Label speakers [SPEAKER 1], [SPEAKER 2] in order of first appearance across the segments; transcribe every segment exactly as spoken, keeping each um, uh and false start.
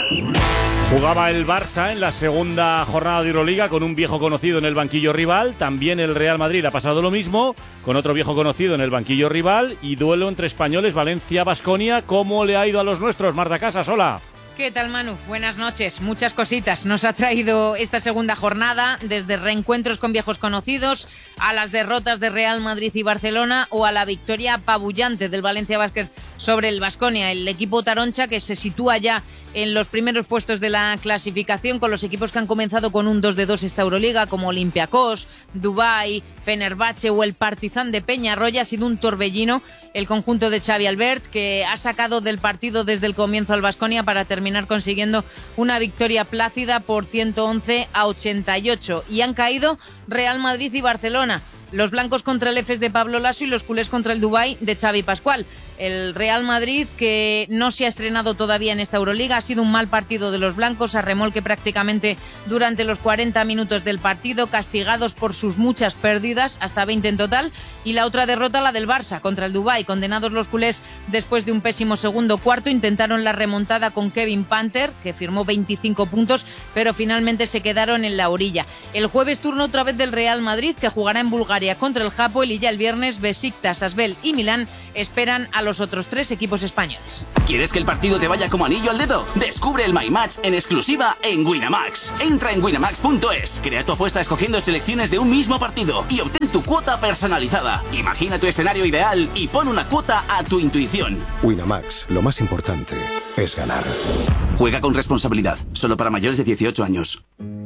[SPEAKER 1] Jugaba el Barça en la segunda jornada de Euroliga con un viejo conocido en el banquillo rival. También el Real Madrid ha pasado lo mismo, con otro viejo conocido en el banquillo rival. Y duelo entre españoles, Valencia-Baskonia. ¿Cómo le ha ido a los nuestros? Marta Casas, hola.
[SPEAKER 2] ¿Qué tal, Manu? Buenas noches. Muchas cositas nos ha traído esta segunda jornada, desde reencuentros con viejos conocidos a las derrotas de Real Madrid y Barcelona o a la victoria apabullante del Valencia Basket sobre el Baskonia, el equipo taroncha que se sitúa ya en los primeros puestos de la clasificación, con los equipos que han comenzado con un dos de dos esta Euroliga, como Olympiacos, Dubái, Fenerbahce o el Partizan de Peñarroya. Ha sido un torbellino el conjunto de Xavi Albert, que ha sacado del partido desde el comienzo al Baskonia para terminar consiguiendo una victoria plácida por ciento once a ochenta y ocho. Y han caído Real Madrid y Barcelona. Los blancos contra el Efes de Pablo Laso y los culés contra el Dubái de Xavi Pascual. El Real Madrid, que no se ha estrenado todavía en esta Euroliga, ha sido un mal partido de los blancos, a remolque prácticamente durante los cuarenta minutos del partido, castigados por sus muchas pérdidas, hasta veinte en total. Y la otra derrota, la del Barça contra el Dubái. Condenados los culés después de un pésimo segundo cuarto, intentaron la remontada con Kevin Panther, que firmó veinticinco puntos, pero finalmente se quedaron en la orilla. El jueves turno otra vez del Real Madrid, que jugará en Bulgaria contra el Hapoel, y ya el viernes Besiktas, Asbel y Milán esperan a los otros tres equipos españoles.
[SPEAKER 3] ¿Quieres que el partido te vaya como anillo al dedo? Descubre el My Match en exclusiva en Winamax. Entra en winamax punto es, crea tu apuesta escogiendo selecciones de un mismo partido y obtén tu cuota personalizada. Imagina tu escenario ideal y pon una cuota a tu intuición.
[SPEAKER 4] Winamax, lo más importante es ganar.
[SPEAKER 3] Juega con responsabilidad, solo para mayores de dieciocho años.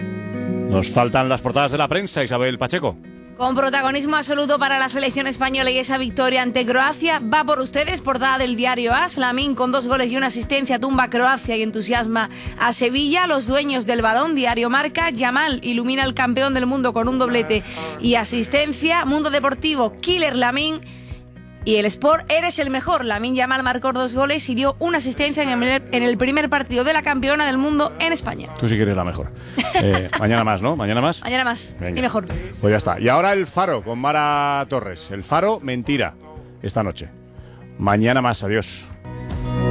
[SPEAKER 1] Nos faltan las portadas de la prensa, Isabel Pacheco.
[SPEAKER 5] Con protagonismo absoluto para la selección española y esa victoria ante Croacia. Va por ustedes, portada del diario A S. Lamín, con dos goles y una asistencia, tumba a Croacia y entusiasma a Sevilla. Los dueños del balón, diario Marca. Yamal ilumina al campeón del mundo con un doblete y asistencia. Mundo Deportivo, Killer Lamín. Y el Sport, eres el mejor. Lamine Yamal marcó dos goles y dio una asistencia en el, en el primer partido de la campeona del mundo en España.
[SPEAKER 1] Tú sí que eres la mejor. Eh, mañana más, ¿no? Mañana más.
[SPEAKER 5] Mañana más.
[SPEAKER 1] Venga.
[SPEAKER 5] Y mejor.
[SPEAKER 1] Pues ya está. Y ahora el Faro con Mara Torres. El Faro, mentira. Esta noche. Mañana más. Adiós.